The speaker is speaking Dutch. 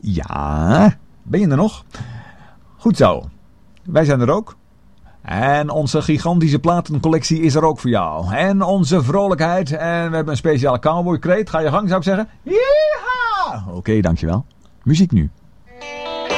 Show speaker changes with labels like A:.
A: Ja, ben je er nog? Goed zo. Wij zijn er ook. En onze gigantische platencollectie is er ook voor jou. En onze vrolijkheid. En we hebben een speciale cowboykreet. Ga je gang, zou ik zeggen. Yeehaw! Oké, dankjewel. Muziek nu.